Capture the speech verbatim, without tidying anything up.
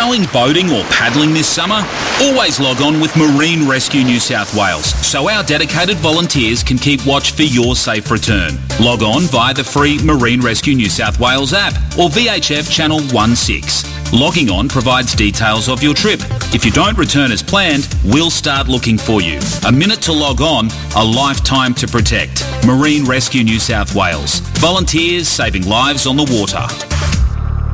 going boating or paddling this summer? Always log on with Marine Rescue New South Wales so our dedicated volunteers can keep watch for your safe return. Log on via the free Marine Rescue New South Wales app or V H F Channel sixteen. Logging on provides details of your trip. If you don't return as planned, we'll start looking for you. A minute to log on, a lifetime to protect. Marine Rescue New South Wales. Volunteers saving lives on the water.